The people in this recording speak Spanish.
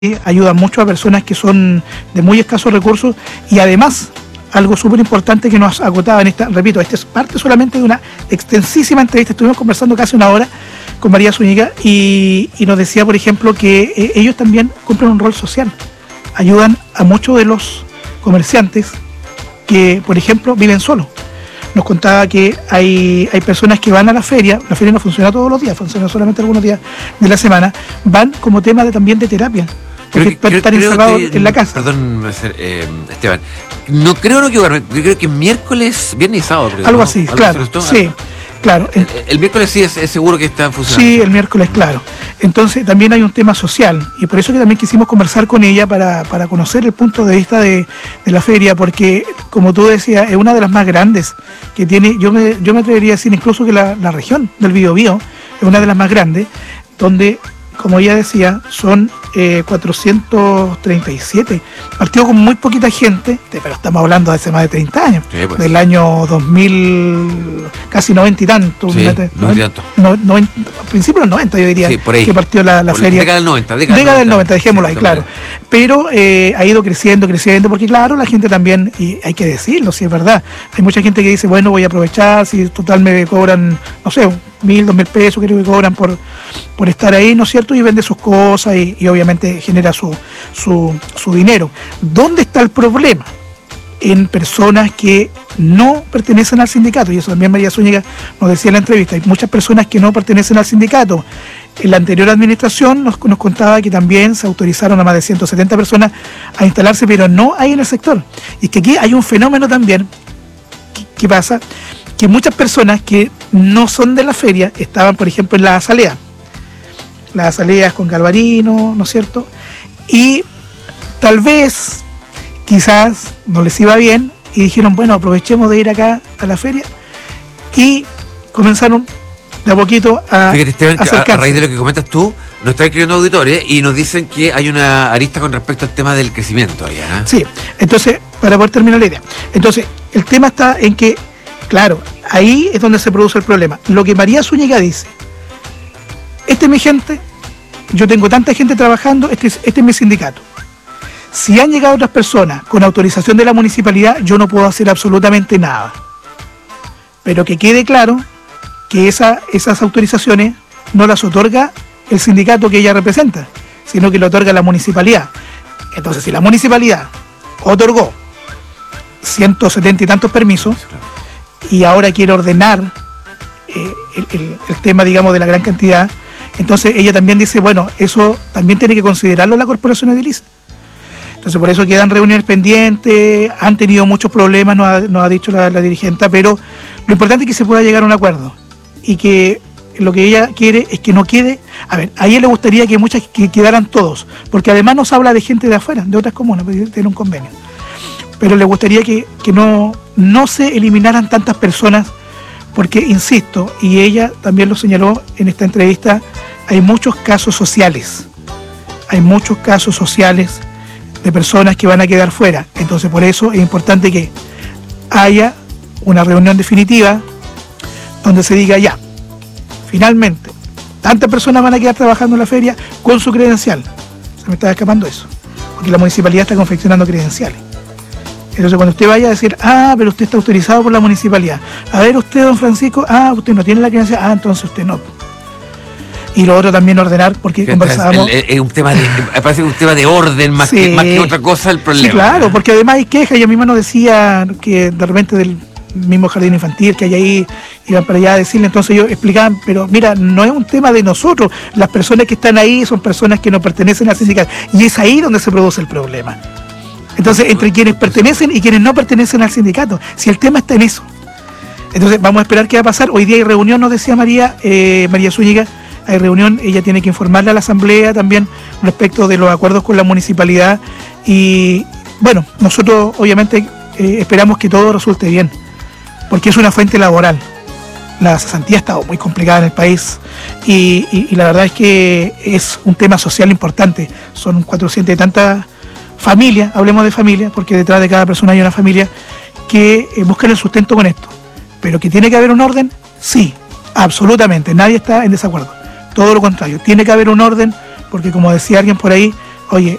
ayudan mucho a personas que son de muy escasos recursos y además algo súper importante que nos agotaba en esta, repito, esta es parte solamente de una extensísima entrevista, estuvimos conversando casi una hora con María Zúñiga y nos decía, por ejemplo, que ellos también cumplen un rol social, ayudan a muchos de los comerciantes que, por ejemplo, viven solos. Nos contaba que hay personas que van a la feria no funciona todos los días, funciona solamente algunos días de la semana, van como tema también de terapia. Porque están encerrados en la casa. Perdón, Esteban. No creo equivocarme. Yo creo que miércoles, viernes y sábado. Creo, algo ¿no? así, ¿Algo claro. Sí, claro. El miércoles sí es seguro que está funcionando. Sí, el miércoles, claro. Entonces también hay un tema social. Y por eso que también quisimos conversar con ella para conocer el punto de vista de la feria. Porque, como tú decías, es una de las más grandes que tiene. Yo me atrevería a decir incluso que la región del Biobío es una de las más grandes, donde, como ella decía, son 437, partido con muy poquita gente, pero estamos hablando de hace más de 30 años, sí, pues, del año 2000, casi 90 y tanto, sí, 90 y tanto. A principios de los 90 yo diría, sí, por ahí, que partió la feria. Década del 90, dejémoslo ahí, claro. Pero ha ido creciendo, porque claro, la gente también, y hay que decirlo, si es verdad, hay mucha gente que dice, bueno, voy a aprovechar, si total me cobran, no sé, 1.000, 2.000 pesos, creo que cobran por estar ahí, ¿no es cierto? Y vende sus cosas y obviamente genera su dinero. ¿Dónde está el problema? En personas que no pertenecen al sindicato, y eso también María Zúñiga nos decía en la entrevista, hay muchas personas que no pertenecen al sindicato. En la anterior administración nos contaba que también se autorizaron a más de 170 personas a instalarse, pero no hay en el sector. Y que aquí hay un fenómeno también, que pasa, que muchas personas que no son de la feria estaban, por ejemplo, en las azaleas con Galvarino, ¿no es cierto? Y tal vez, quizás no les iba bien y dijeron, bueno, aprovechemos de ir acá a la feria y comenzaron de a poquito a Fíjate, Esteban, acercarse. A raíz de lo que comentas tú, nos están escribiendo auditores y nos dicen que hay una arista con respecto al tema del crecimiento allá, ¿eh? Sí, entonces, para poder terminar la idea. Entonces, el tema está en que, claro, ahí es donde se produce el problema. Lo que María Zúñiga dice, esta es mi gente, yo tengo tanta gente trabajando, este es mi sindicato. Si han llegado otras personas con autorización de la municipalidad, yo no puedo hacer absolutamente nada. Pero que quede claro que esas autorizaciones no las otorga el sindicato que ella representa, sino que lo otorga la municipalidad. Entonces, si la municipalidad otorgó 170 y tantos permisos y ahora quiere ordenar el tema, digamos, de la gran cantidad, entonces ella también dice, bueno, eso también tiene que considerarlo la corporación edilicia. Entonces por eso quedan reuniones pendientes, han tenido muchos problemas, nos ha dicho la dirigente, pero lo importante es que se pueda llegar a un acuerdo y que lo que ella quiere es que no quede, a ella le gustaría que quedaran todos, porque además nos habla de gente de afuera, de otras comunas, porque tiene un convenio, pero le gustaría que no se eliminaran tantas personas, porque insisto, y ella también lo señaló en esta entrevista, hay muchos casos sociales de personas que van a quedar fuera. Entonces por eso es importante que haya una reunión definitiva donde se diga ya, finalmente, tantas personas van a quedar trabajando en la feria con su credencial. Se me está escapando eso, porque la municipalidad está confeccionando credenciales. Entonces cuando usted vaya a decir, pero usted está autorizado por la municipalidad, a ver usted, don Francisco, usted no tiene la credencial, entonces usted no. Y lo otro también ordenar, porque conversábamos. Es un tema parece un tema de orden más que otra cosa el problema. Sí, claro, porque además hay quejas, y a mí me nos decía que de repente del mismo jardín infantil que hay ahí, iban para allá a decirle, entonces ellos explicaban, pero mira, no es un tema de nosotros, las personas que están ahí son personas que no pertenecen al sindicato, y es ahí donde se produce el problema. Entonces, entre quienes pertenecen y quienes no pertenecen al sindicato, si el tema está en eso. Entonces, vamos a esperar qué va a pasar. Hoy día hay reunión, nos decía María Zúñiga, hay reunión, ella tiene que informarle a la asamblea también respecto de los acuerdos con la municipalidad y bueno, nosotros obviamente esperamos que todo resulte bien, porque es una fuente laboral. La cesantía ha estado muy complicada en el país y la verdad es que es un tema social importante. Son 400 y tantas familias, hablemos de familias, porque detrás de cada persona hay una familia que buscan el sustento con esto. Pero que tiene que haber un orden, sí, absolutamente, nadie está en desacuerdo. Todo lo contrario, tiene que haber un orden, porque como decía alguien por ahí, Oye,